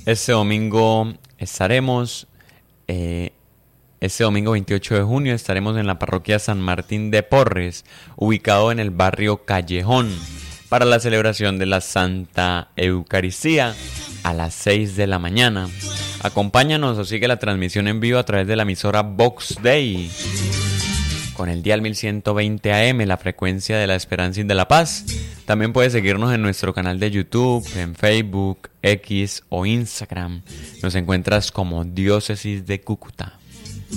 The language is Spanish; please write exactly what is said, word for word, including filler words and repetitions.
Este domingo estaremos, eh, este domingo veintiocho de junio estaremos en la parroquia San Martín de Porres, ubicado en el barrio Callejón, para la celebración de la Santa Eucaristía a las seis de la mañana. Acompáñanos o sigue la transmisión en vivo a través de la emisora Vox Dei, con el dial mil ciento veinte A M, la frecuencia de la esperanza y de la paz. También puedes seguirnos en nuestro canal de YouTube, en Facebook, X o Instagram. Nos encuentras como Diócesis de Cúcuta.